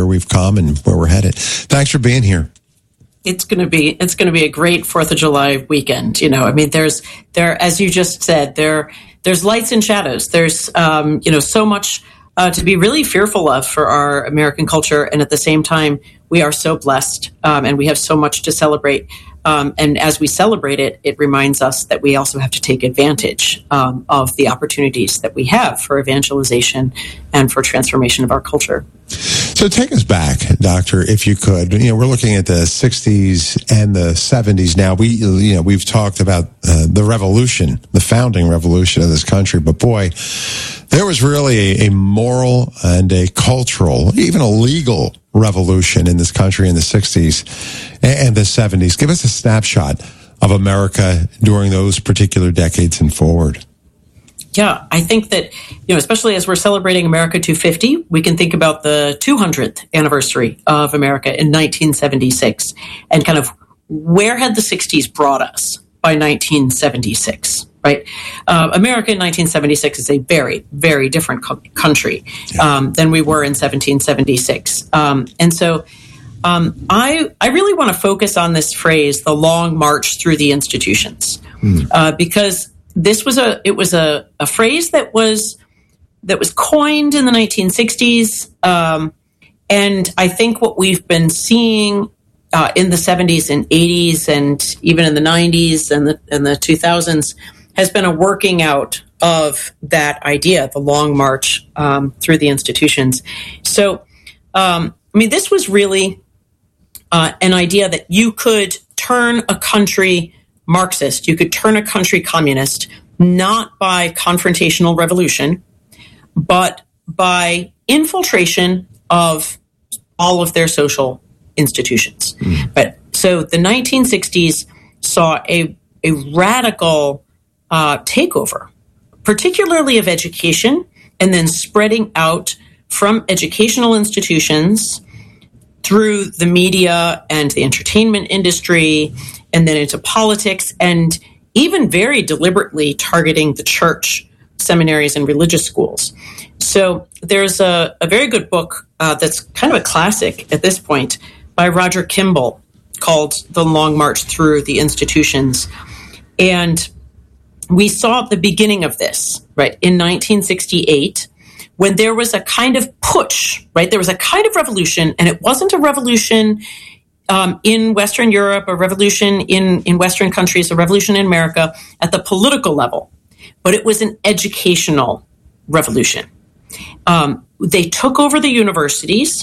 we've come and where we're headed. Thanks for being here. It's going to be a great 4th of July weekend. I mean, there, as you just said, there's lights and shadows. There's, so much to be really fearful of for our American culture. And at the same time, we are so blessed, and we have so much to celebrate. And as we celebrate it, it reminds us that we also have to take advantage of the opportunities that we have for evangelization and for transformation of our culture. So take us back, Doctor, if you could. We're looking at the 60s and the 70s now. We've talked about the revolution, the founding revolution of this country. But boy, there was really a moral and a cultural, even a legal revolution in this country in the 60s and the 70s. Give us a snapshot of America during those particular decades and forward. Yeah, I think that, especially as we're celebrating America 250, we can think about the 200th anniversary of America in 1976 and kind of where had the 60s brought us by 1976, right? America in 1976 is a very, very different country than we were in 1776. And so I really want to focus on this phrase, the long march through the institutions, because this was a phrase that was coined in the 1960s, and I think what we've been seeing in the 70s and 80s, and even in the 90s and the 2000s, has been a working out of that idea, the long march through the institutions. So, this was really an idea that you could turn a country Marxist, you could turn a country communist, not by confrontational revolution, but by infiltration of all of their social institutions. But so the 1960s saw a radical takeover, particularly of education, and then spreading out from educational institutions through the media and the entertainment industry, and then into politics, and even very deliberately targeting the church, seminaries, and religious schools. So there's a very good book that's kind of a classic at this point by Roger Kimball called The Long March Through the Institutions. And we saw the beginning of this, right, in 1968, when there was a kind of putsch, right? There was a kind of revolution, and it wasn't a revolution in Western Europe, a revolution in Western countries, a revolution in America at the political level, but it was an educational revolution. They took over the universities.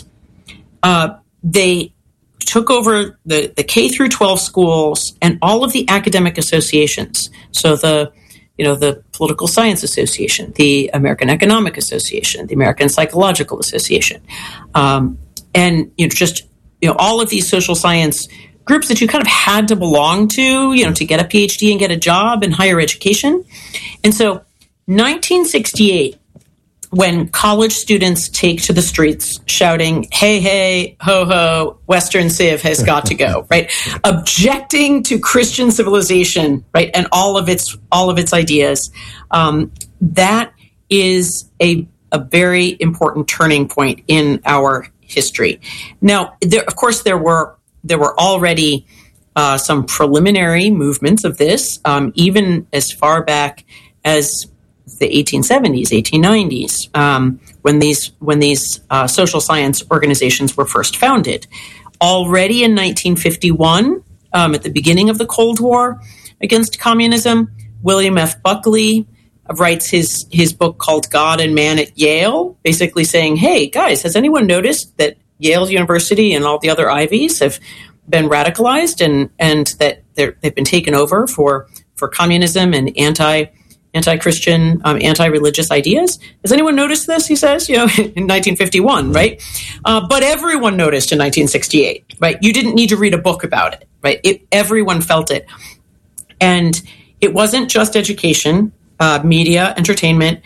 They took over the K through 12 schools and all of the academic associations. So the Political Science Association, the American Economic Association, the American Psychological Association, and all of these social science groups that you kind of had to belong to, to get a PhD and get a job in higher education. And so 1968, when college students take to the streets shouting, "Hey, hey, ho, ho, Western Civ has got to go," right? Objecting to Christian civilization, right? And all of its ideas. That is a very important turning point in our history. Now, there were already some preliminary movements of this, even as far back as the 1870s, 1890s, when these social science organizations were first founded. Already in 1951, at the beginning of the Cold War against communism, William F. Buckley writes his book called God and Man at Yale, basically saying, hey, guys, has anyone noticed that Yale University and all the other Ivies have been radicalized and that they've been taken over for communism and anti-Christian, anti-religious ideas? Has anyone noticed this? He says, in 1951, right? But everyone noticed in 1968, right? You didn't need to read a book about it, right? Everyone felt it. And it wasn't just education, media, entertainment.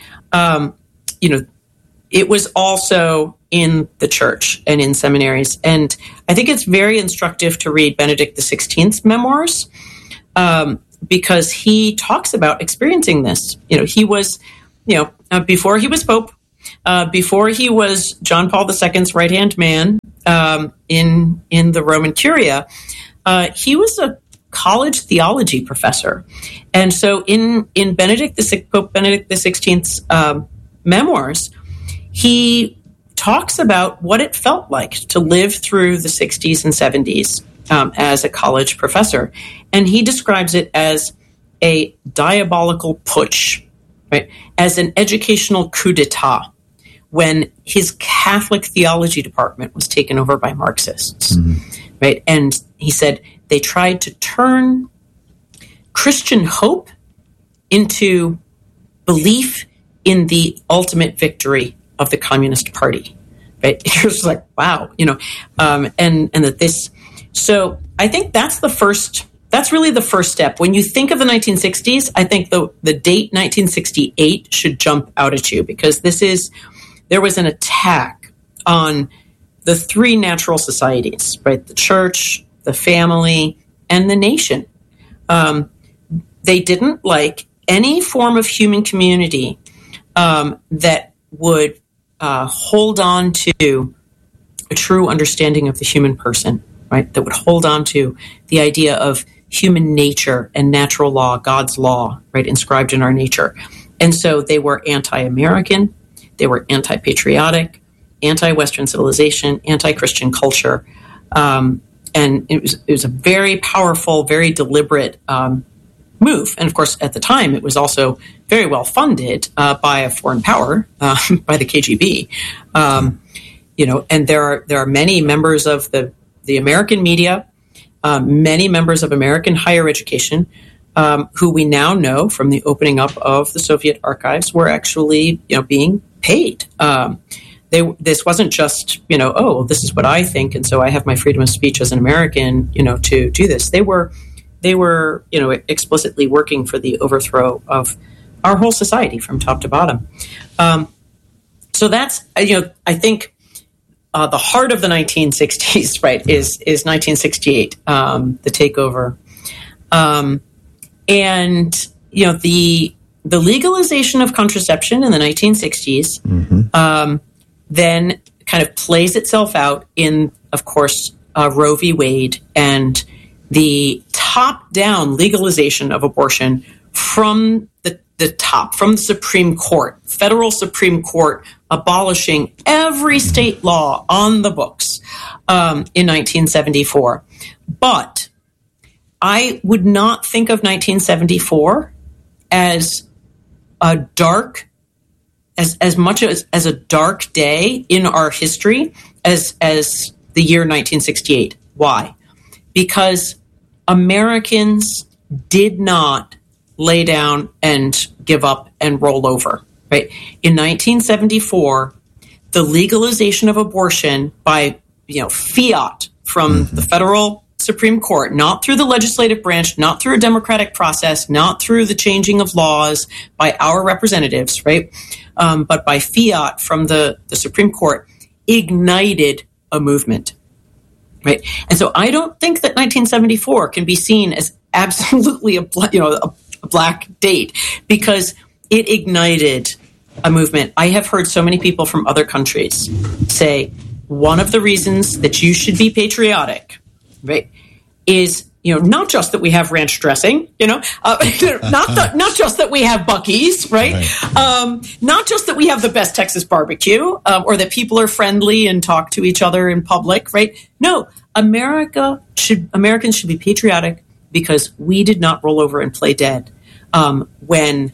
It was also in the church and in seminaries. And I think it's very instructive to read Benedict XVI's memoirs, because he talks about experiencing this. He was, before he was Pope, before he was John Paul II's right-hand man, in the Roman Curia, he was a college theology professor. And so in Pope Benedict XVI's memoirs, he talks about what it felt like to live through the 60s and 70s as a college professor. And he describes it as a diabolical putsch, right? As an educational coup d'etat, when his Catholic theology department was taken over by Marxists, right? And he said they tried to turn Christian hope into belief in the ultimate victory of the Communist Party, right? It was like, wow, and that this. So I think that's really the first step. When you think of the 1960s, I think the date 1968 should jump out at you, because there was an attack on the three natural societies, right? The church, the family, and the nation. They didn't like any form of human community that would hold on to a true understanding of the human person, right? That would hold on to the idea of human nature and natural law, God's law, right, inscribed in our nature. And so they were anti-American, they were anti-patriotic, anti-Western civilization, anti-Christian culture. And it was a very powerful, very deliberate move. And of course, at the time, it was also very well funded by a foreign power, by the KGB. And there are many members of the American media, many members of American higher education, who we now know from the opening up of the Soviet archives were actually, being paid. This wasn't just, oh, this is what I think, and so I have my freedom of speech as an American, to do this. They were, explicitly working for the overthrow of our whole society from top to bottom. So that's, I think the heart of the 1960s, right, is 1968, the takeover. And, the legalization of contraception in the 1960s, then kind of plays itself out in, of course, Roe v. Wade and the top-down legalization of abortion from the top, from the Supreme Court, federal Supreme Court, abolishing every state law on the books in 1974. But I would not think of 1974 as a dark, as much as a dark day in our history as the year 1968. Why? Because Americans did not lay down and give up and roll over, right? In 1974, the legalization of abortion by, fiat from the federal Supreme Court, not through the legislative branch, not through a democratic process, not through the changing of laws by our representatives, right? But by fiat from the Supreme Court, ignited a movement, right? And so I don't think that 1974 can be seen as absolutely a black date, because it ignited a movement. I have heard so many people from other countries say one of the reasons that you should be patriotic, right, is not just that we have ranch dressing, not just that we have Buc-ee's, right? Not just that we have the best Texas barbecue, or that people are friendly and talk to each other in public, right? No, Americans should be patriotic because we did not roll over and play dead when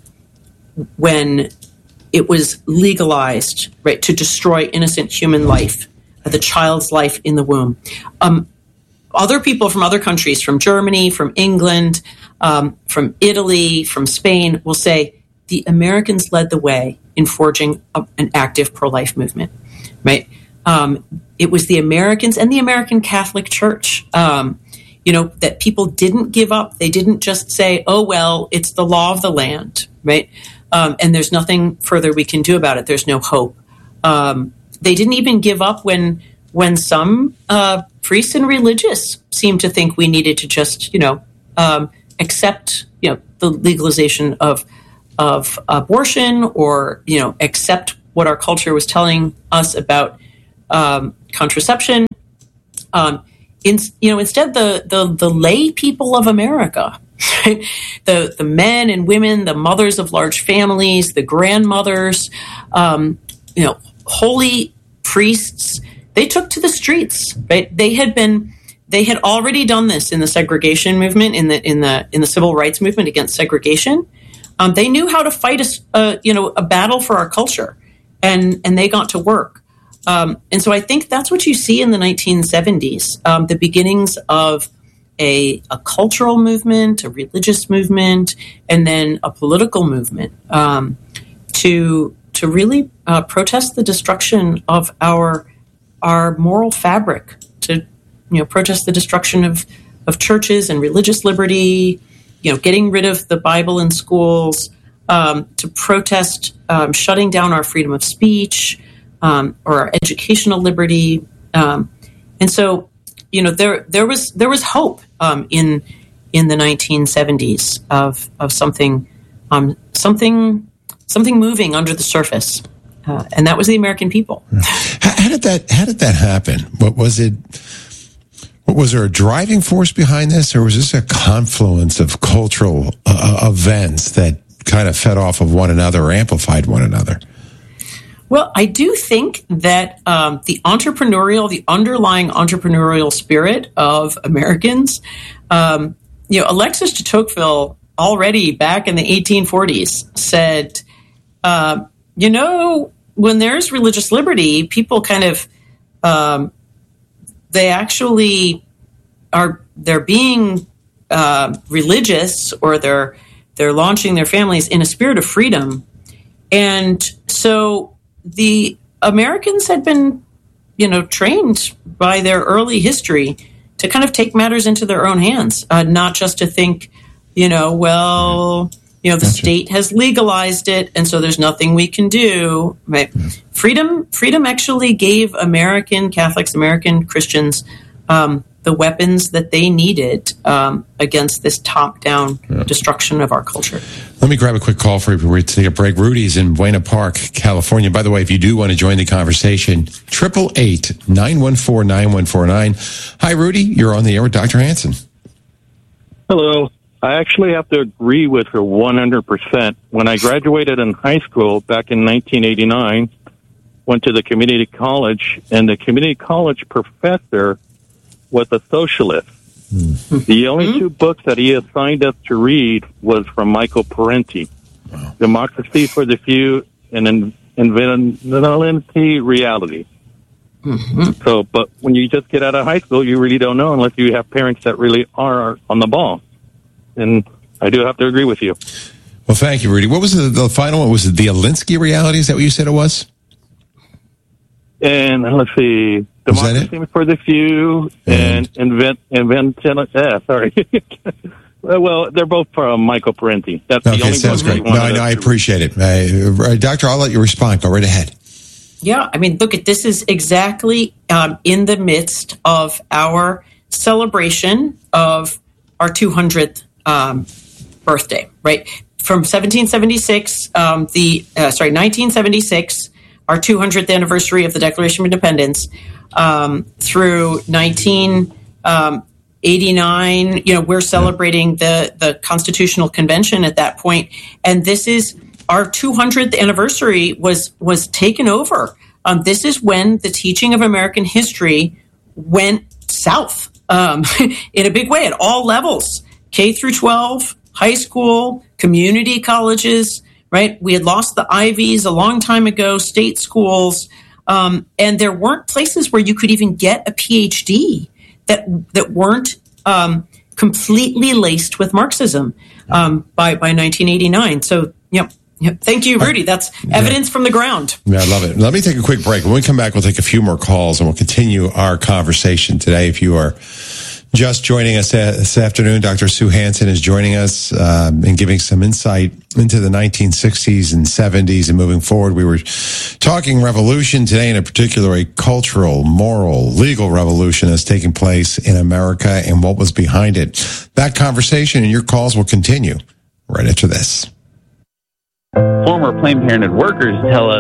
it was legalized, right, to destroy innocent human life, the child's life in the womb. Other people from other countries, from Germany, from England, from Italy, from Spain, will say the Americans led the way in forging an active pro-life movement, right? It was the Americans and the American Catholic Church, that people didn't give up. They didn't just say, oh, well, it's the law of the land, right? And there's nothing further we can do about it. There's no hope. They didn't even give up when some priests and religious seemed to think we needed to just, accept, the legalization of abortion, or, accept what our culture was telling us about contraception. Instead, the lay people of America, the men and women, the mothers of large families, the grandmothers, holy priests, they took to the streets. Right? They had already done this in the segregation movement, in the civil rights movement against segregation. They knew how to fight a battle for our culture, and they got to work. And so I think that's what you see in the 1970s, the beginnings of a cultural movement, a religious movement, and then a political movement to really protest the destruction of our moral fabric, to protest the destruction of churches and religious liberty, getting rid of the Bible in schools, to protest shutting down our freedom of speech, or our educational liberty. And so, there was hope in the 1970s of something moving under the surface. And that was the American people. How did that happen? Was there a driving force behind this, or was this a confluence of cultural events that kind of fed off of one another or amplified one another? Well, I do think that the underlying entrepreneurial spirit of Americans, Alexis de Tocqueville already back in the 1840s said, when there's religious liberty, people kind of, they actually they're being religious, or they're launching their families in a spirit of freedom. And so the Americans had been, trained by their early history to kind of take matters into their own hands, not just to think, the state has legalized it, and so there's nothing we can do. Right? Freedom actually gave American Catholics, American Christians, the weapons that they needed against this top-down destruction of our culture. Let me grab a quick call for you before we take a break. Rudy's in Buena Park, California. By the way, if you do want to join the conversation, 888-914-9149. Hi, Rudy. You're on the air with Dr. Hanson. Hello. I actually have to agree with her 100%. When I graduated in high school back in 1989, went to the community college, and the community college professor was a socialist. The only two books that he assigned us to read was from Michael Parenti, Democracy for the Few and Invalidity Reality. So, but when you just get out of high school, you really don't know unless you have parents that really are on the ball. And I do have to agree with you. Well, thank you, Rudy. What was the final one? Was it the Alinsky reality? Is that what you said it was? And let's see, Democracy for the Few and sorry. Well, they're both from Michael Parenti. That's the only sounds great. No, I appreciate it. Doctor, I'll let you respond. Go right ahead. Yeah, I mean, look, this is exactly in the midst of our celebration of our 200th birthday, right? From 1976, our 200th anniversary of the Declaration of Independence, through 1989, we're celebrating the Constitutional Convention at that point, and this is our 200th anniversary was taken over. This is when the teaching of American history went south in a big way at all levels, K through 12, high school, community colleges, right? We had lost the Ivies a long time ago, state schools, and there weren't places where you could even get a PhD that weren't completely laced with Marxism by 1989. So, thank you, Rudy. That's evidence from the ground. Yeah, I love it. Let me take a quick break. When we come back, we'll take a few more calls and we'll continue our conversation today. If you are just joining us this afternoon, Dr. Sue Hanson is joining us and giving some insight into the 1960s and 70s and moving forward. We were talking revolution today, in a particular a cultural, moral, legal revolution that's taking place in America and what was behind it. That conversation and your calls will continue right after this. Former Planned Parenthood workers tell us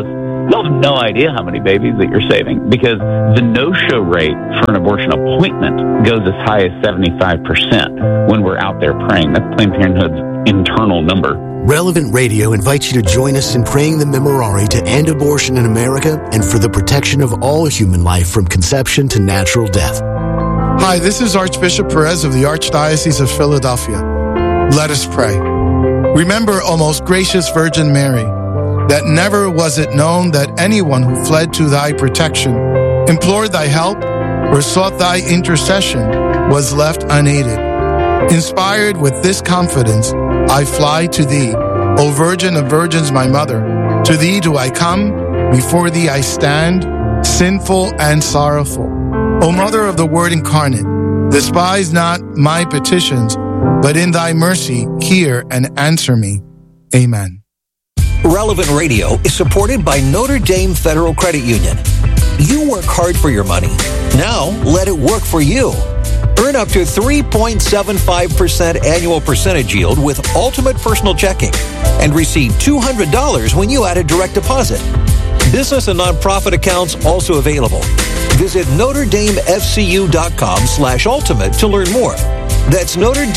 You'll have no idea how many babies that you're saving, because the no-show rate for an abortion appointment goes as high as 75% when we're out there praying. That's Planned Parenthood's internal number. Relevant Radio invites you to join us in praying the Memorare to end abortion in America and for the protection of all human life from conception to natural death. Hi, this is Archbishop Perez of the Archdiocese of Philadelphia. Let us pray. Remember, O most gracious Virgin Mary, that never was it known that anyone who fled to thy protection, implored thy help, or sought thy intercession was left unaided. Inspired with this confidence, I fly to thee, O Virgin of Virgins, my mother. To thee do I come, before thee I stand, sinful and sorrowful. O Mother of the Word incarnate, despise not my petitions, but in thy mercy hear and answer me. Amen. Relevant Radio is supported by Notre Dame Federal Credit Union. You work hard for your money. Now let it work for you. Earn up to 3.75% annual percentage yield with Ultimate Personal Checking and receive $200 when you add a direct deposit. Business and nonprofit accounts also available. Visit NotreDameFCU.com/ultimate to learn more. That's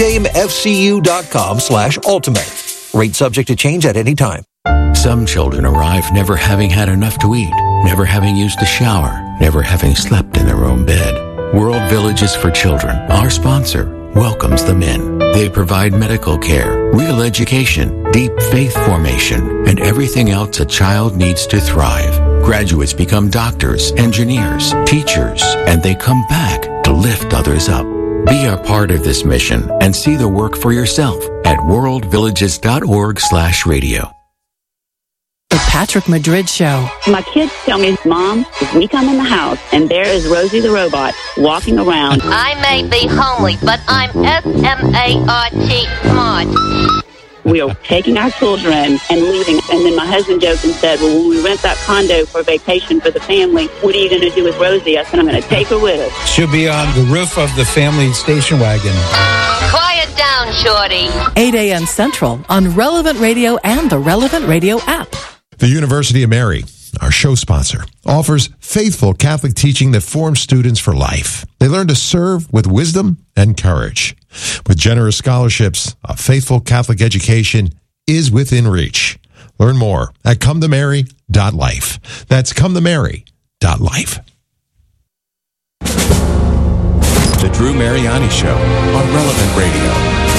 NotreDameFCU.com/ultimate. Rate subject to change at any time. Some children arrive never having had enough to eat, never having used a shower, never having slept in their own bed. World Villages for Children, our sponsor, welcomes them in. They provide medical care, real education, deep faith formation, and everything else a child needs to thrive. Graduates become doctors, engineers, teachers, and they come back to lift others up. Be a part of this mission and see the work for yourself at worldvillages.org/radio. The Patrick Madrid Show. My kids tell me, Mom, if we come in the house and there is Rosie the robot walking around. I may be homely, but I'm SMART smart. We are taking our children and leaving. And then my husband joked and said, well, when we rent that condo for vacation for the family, what are you going to do with Rosie? I said, I'm going to take her with us. She'll be on the roof of the family station wagon. Quiet down, Shorty. 8 a.m. Central on Relevant Radio and the Relevant Radio app. The University of Mary, our show sponsor, offers faithful Catholic teaching that forms students for life. They learn to serve with wisdom and courage. With generous scholarships, a faithful Catholic education is within reach. Learn more at cometomary.life. That's cometomary.life. The Drew Mariani Show on Relevant Radio.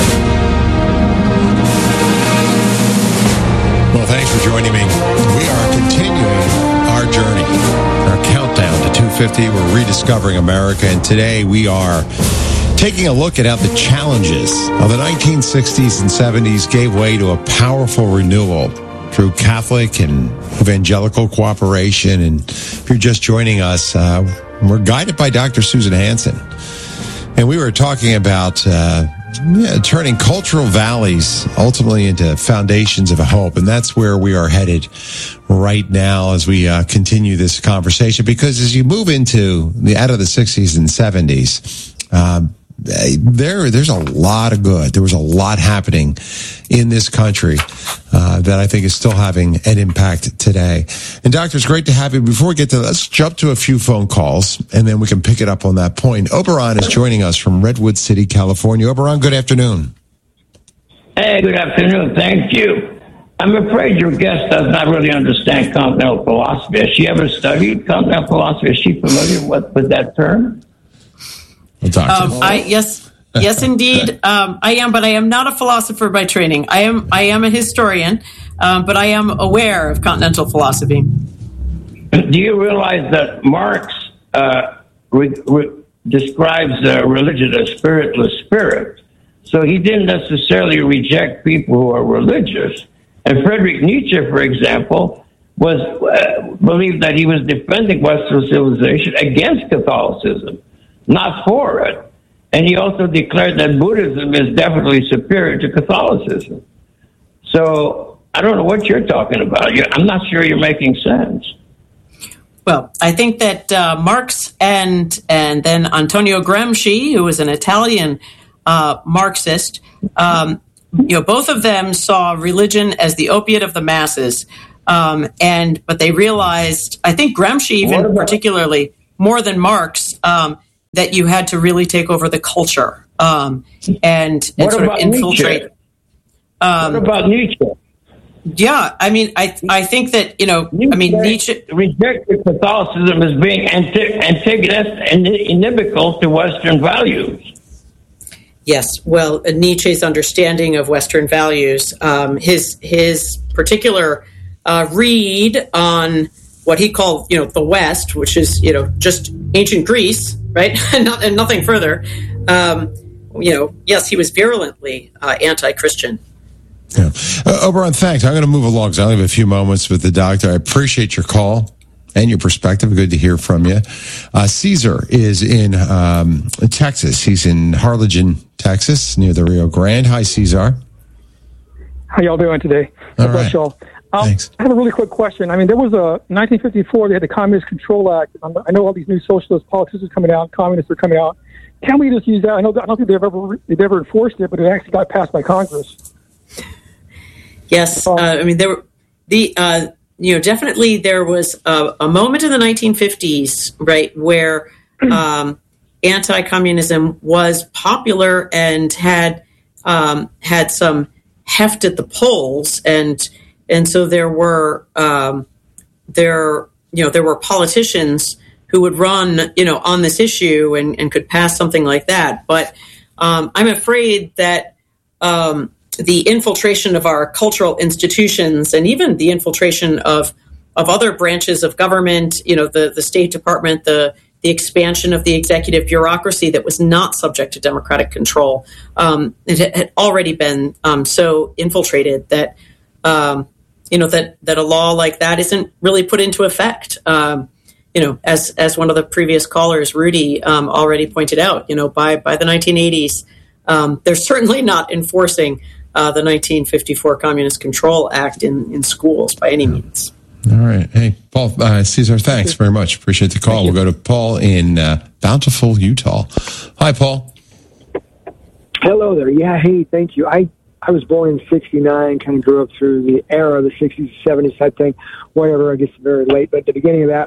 Well, thanks for joining me. We are continuing our journey, our countdown to 250. We're rediscovering America, and today we are taking a look at how the challenges of the 1960s and 70s gave way to a powerful renewal through Catholic and evangelical cooperation. And if you're just joining us, we're guided by Dr. Susan Hansen. And we were talking about turning cultural valleys ultimately into foundations of hope. And that's where we are headed right now as we continue this conversation. Because as you move into out of the 60s and 70s, there's a lot of good. There was a lot happening in this country that I think is still having an impact today. And Doctor, it's great to have you. Before we get to that, let's jump to a few phone calls, and then we can pick it up on that point. Oberon is joining us from Redwood City, California. Oberon, good afternoon. Hey, good afternoon. Thank you. I'm afraid your guest does not really understand continental philosophy. Has she ever studied continental philosophy? Is she familiar with that term? Yes, indeed, I am. But I am not a philosopher by training. I am a historian, but I am aware of continental philosophy. Do you realize that Marx describes religion as spiritless spirit? So he didn't necessarily reject people who are religious. And Friedrich Nietzsche, for example, believed that he was defending Western civilization against Catholicism, not for it. And he also declared that Buddhism is definitely superior to Catholicism. So I don't know what you're talking about. I'm not sure you're making sense. Well, I think that Marx and then Antonio Gramsci, who was an Italian Marxist, both of them saw religion as the opiate of the masses. But they realized, I think Gramsci even particularly, more than Marx, that you had to really take over the culture and sort of infiltrate. What about Nietzsche? Yeah, I mean, I think that, Nietzsche rejected Catholicism as being antagonist and inimical to Western values. Yes, well, Nietzsche's understanding of Western values, his particular read on what he called, the West, which is, just ancient Greece, right, and nothing further. Yes, he was virulently anti-Christian. Yeah. Oberon, thanks. I'm going to move along because I only have a few moments with the doctor. I appreciate your call and your perspective. Good to hear from you. Caesar is in Texas. He's in Harlingen, Texas, near the Rio Grande. Hi, Caesar. How y'all doing today? All right. Y'all. Thanks. I have a really quick question. I mean, there was a 1954, they had the Communist Control Act. I know all these new socialist politicians coming out, communists are coming out. Can we just use that? I don't think they've ever enforced it, but it actually got passed by Congress. Yes, I mean, definitely there was a moment in the 1950s, right, where anti-communism was popular and had some heft at the polls, and so there were politicians who would run, on this issue and could pass something like that. But I'm afraid that the infiltration of our cultural institutions and even the infiltration of other branches of government, the State Department, the expansion of the executive bureaucracy that was not subject to democratic control, it had already been so infiltrated that that a law like that isn't really put into effect. As one of the previous callers, Rudy, already pointed out, by the 1980s, they're certainly not enforcing the 1954 Communist Control Act in schools by any means. All right. Hey, Paul, Caesar, thanks very much. Appreciate the call. We'll go to Paul in Bountiful, Utah. Hi, Paul. Hello there. Yeah, hey, thank you. I was born in 69, kind of grew up through the era of the 60s, 70s type thing, whatever, I guess very late. But at the beginning of that,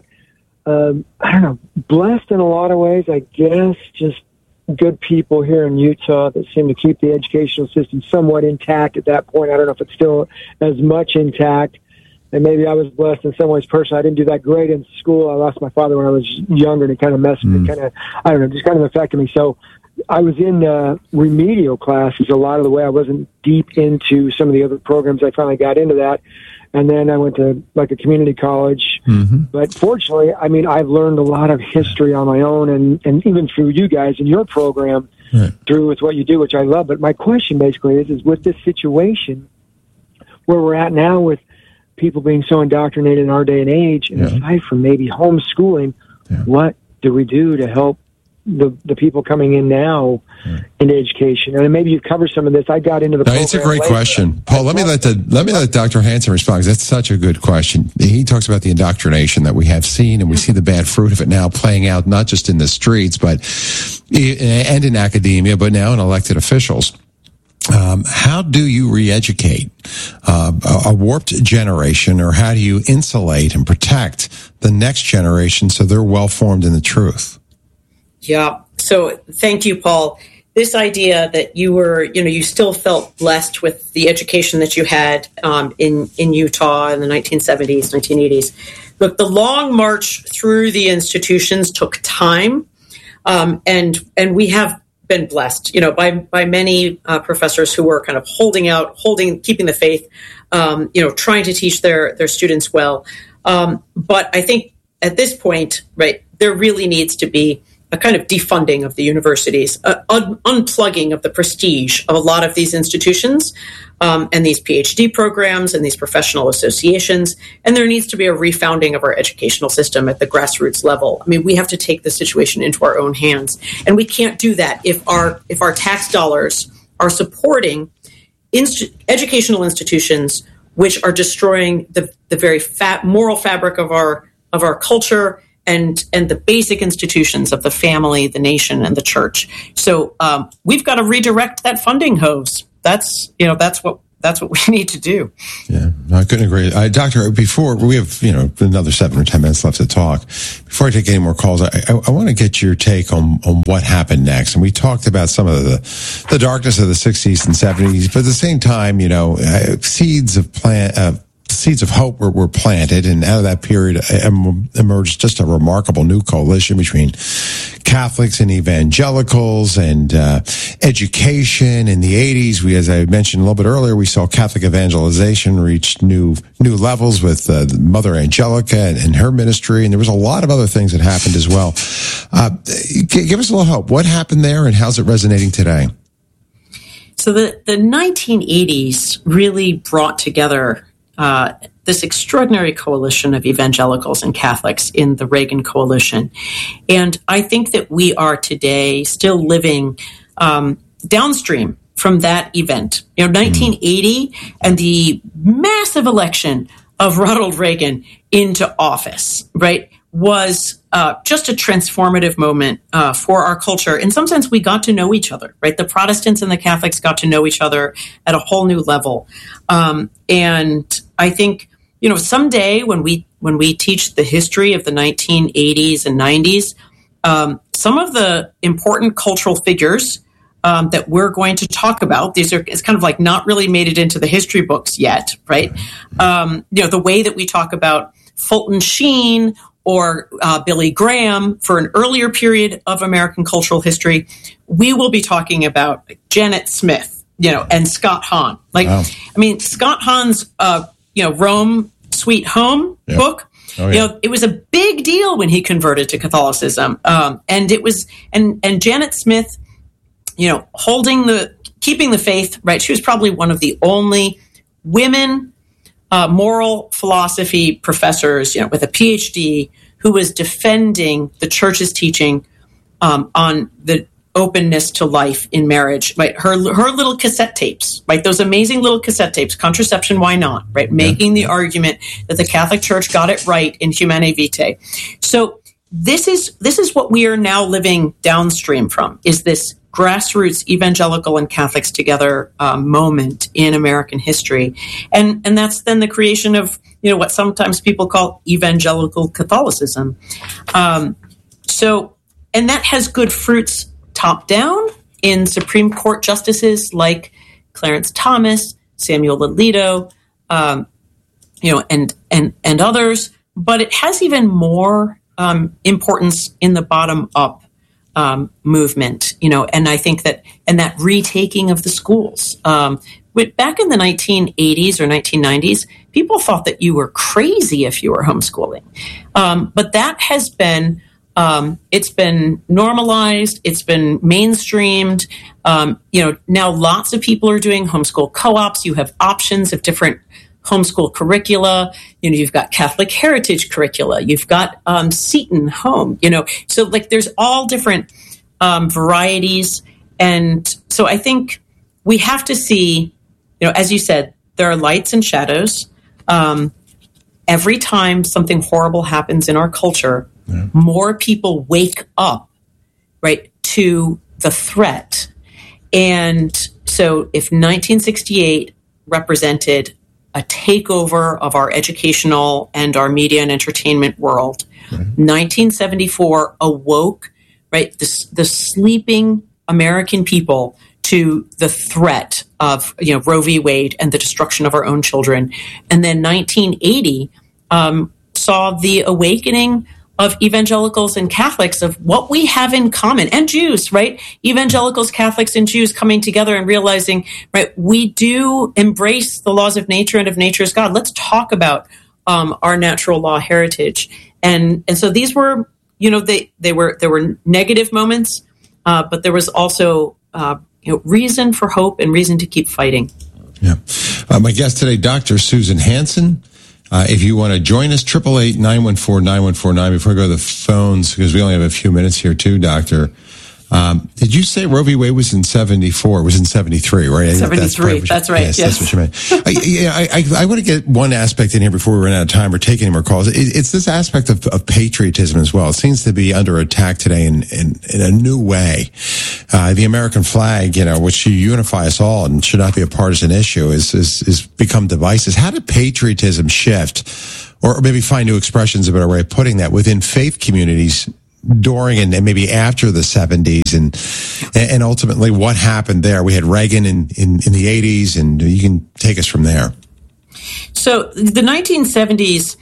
I don't know, blessed in a lot of ways, I guess, just good people here in Utah that seem to keep the educational system somewhat intact at that point. I don't know if it's still as much intact. And maybe I was blessed in some ways personally. I didn't do that great in school. I lost my father when I was younger, and it kind of messed me, just kind of affected me. So I was in remedial classes a lot of the way. I wasn't deep into some of the other programs. I finally got into that. And then I went to like a community college. Mm-hmm. But fortunately, I mean, I've learned a lot of history on my own and even through you guys in your program, through with what you do, which I love. But my question basically is with this situation where we're at now with people being so indoctrinated in our day and age, and aside from maybe homeschooling, what do we do to help the people coming in now into education? And maybe you've covered some of this. I got into the program. It's a great question, Paul. Let me let Dr. Hansen respond, because that's such a good question. He talks about the indoctrination that we have seen, and we see the bad fruit of it now playing out not just in the streets, but and in academia, but now in elected officials. How do you re-educate a warped generation, or how do you insulate and protect the next generation so they're well-formed in the truth? Yeah. So thank you, Paul. This idea that you were, you still felt blessed with the education that you had in Utah in the 1970s, 1980s. Look, the long march through the institutions took time, and we have been blessed, by many professors who were kind of keeping the faith, trying to teach their students well. But I think at this point, right, there really needs to be a kind of defunding of the universities, unplugging of the prestige of a lot of these institutions and these PhD programs and these professional associations. And there needs to be a refounding of our educational system at the grassroots level. I mean, we have to take the situation into our own hands. And we can't do that if our tax dollars are supporting educational institutions which are destroying the very moral fabric of our culture and the basic institutions of the family, the nation, and the church. So we've got to redirect that funding hose. That's that's what we need to do. Yeah, I couldn't agree. Doctor, before we have, another 7 or 10 minutes left to talk, before I take any more calls, I want to get your take on what happened next. And we talked about some of the darkness of the 60s and 70s, but at the same time, seeds of hope were planted, and out of that period emerged just a remarkable new coalition between Catholics and evangelicals and education. In the 80s, as I mentioned a little bit earlier, we saw Catholic evangelization reach new levels with Mother Angelica and her ministry, and there was a lot of other things that happened as well. Give us a little hope. What happened there, and how's it resonating today? So the 1980s really brought together this extraordinary coalition of evangelicals and Catholics in the Reagan coalition. And I think that we are today still living downstream from that event. 1980 and the massive election of Ronald Reagan into office, right, was just a transformative moment for our culture. In some sense, we got to know each other, right? The Protestants and the Catholics got to know each other at a whole new level. And I think, someday when we teach the history of the 1980s and 90s, some of the important cultural figures that we're going to talk about, it's kind of like not really made it into the history books yet, right? The way that we talk about Fulton Sheen or Billy Graham for an earlier period of American cultural history, we will be talking about Janet Smith, and Scott Hahn. Scott Hahn's, Rome Sweet Home book. Oh, yeah. It was a big deal when he converted to Catholicism, and it was, and Janet Smith, keeping the faith, right? She was probably one of the only women moral philosophy professors, with a PhD, who was defending the church's teaching on the openness to life in marriage. Right, her little cassette tapes, right? Those amazing little cassette tapes, Contraception, Why Not? Right, making the argument that the Catholic Church got it right in Humanae Vitae. So this is what we are now living downstream from. Is this grassroots evangelical and Catholics together moment in American history, and that's then the creation of what sometimes people call evangelical Catholicism. And that has good fruits top down in Supreme Court justices like Clarence Thomas, Samuel Alito, and others. But it has even more importance in the bottom up movement, and I think that retaking of the schools. Back in the 1980s or 1990s, people thought that you were crazy if you were homeschooling. But that has been, it's been normalized, it's been mainstreamed. Now lots of people are doing homeschool co-ops. You have options of different homeschool curricula. You've got Catholic heritage curricula. You've got Seton Home. So there's all different varieties, and so I think we have to see. As you said, there are lights and shadows. Every time something horrible happens in our culture, more people wake up, right, to the threat. And so, if 1968 represented a takeover of our educational and our media and entertainment world. 1974 awoke, right, the sleeping American people to the threat of Roe v. Wade and the destruction of our own children. And then 1980 saw the awakening of evangelicals and Catholics of what we have in common, and Jews, right? Evangelicals, Catholics, and Jews coming together and realizing, right, we do embrace the laws of nature and of nature's God. Let's talk about our natural law heritage. And so these were, there were negative moments, but there was also reason for hope and reason to keep fighting. Yeah. My guest today, Dr. Susan Hansen. If you want to join us, 888-914-9149. Before I go to the phones, because we only have a few minutes here too, Doctor. Did you say Roe v. Wade was in 74? It was in 73, right? 73, that's right. Yes, that's what you meant. I want to get one aspect in here before we run out of time or take any more calls. It's this aspect of patriotism as well. It seems to be under attack today in a new way. the American flag, which should unify us all and should not be a partisan issue, is become divisive. How did patriotism shift, or maybe find new expressions, a better way of putting that, within faith communities during and maybe after the 70s, and ultimately what happened there? We had Reagan in the 80s, and you can take us from there. So the 1970s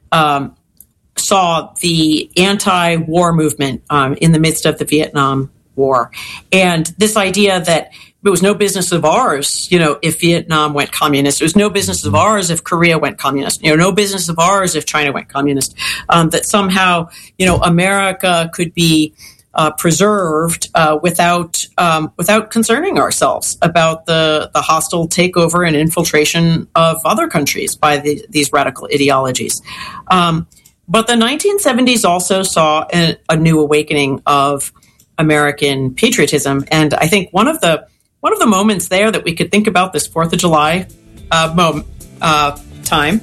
saw the anti-war movement in the midst of the Vietnam War, and this idea that it was no business of ours, if Vietnam went communist. It was no business of ours if Korea went communist. No business of ours if China went communist. That somehow, America could be preserved without concerning ourselves about the hostile takeover and infiltration of other countries by these radical ideologies. But the 1970s also saw a new awakening of American patriotism, and I think one of the moments there that we could think about this 4th of July time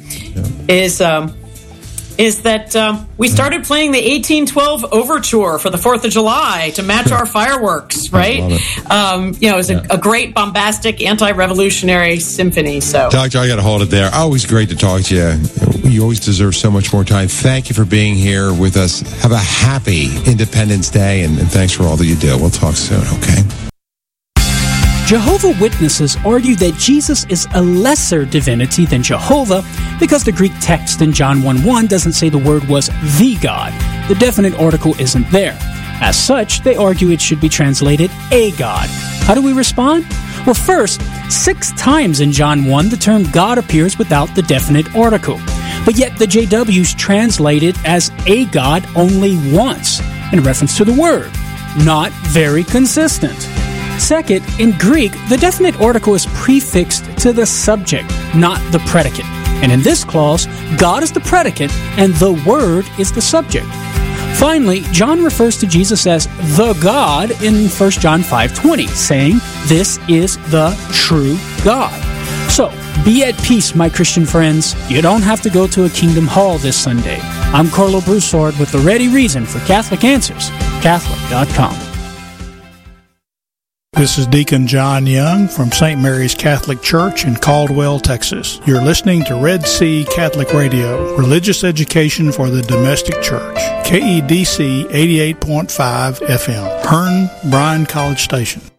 is that we started playing the 1812 Overture for the 4th of July to match our fireworks, right? It was a great, bombastic, anti-revolutionary symphony. So, Doctor, I got to hold it there. Always great to talk to you. You always deserve so much more time. Thank you for being here with us. Have a happy Independence Day, and thanks for all that you do. We'll talk soon, okay? Jehovah's Witnesses argue that Jesus is a lesser divinity than Jehovah because the Greek text in John 1:1 doesn't say the word was the God. The definite article isn't there. As such, they argue it should be translated a God. How do we respond? Well, first, 6 times in John 1 the term God appears without the definite article. But yet the JWs translate it as a God only once, in reference to the word. Not very consistent. Second, in Greek, the definite article is prefixed to the subject, not the predicate. And in this clause, God is the predicate and the Word is the subject. Finally, John refers to Jesus as the God in 1 John 5:20, saying, "This is the true God." So, be at peace, my Christian friends. You don't have to go to a Kingdom Hall this Sunday. I'm Carlo Broussard with the ready reason for Catholic Answers, Catholic.com. This is Deacon John Young from St. Mary's Catholic Church in Caldwell, Texas. You're listening to Red Sea Catholic Radio, religious education for the domestic church. KEDC 88.5 FM, Hearn, Bryan College Station.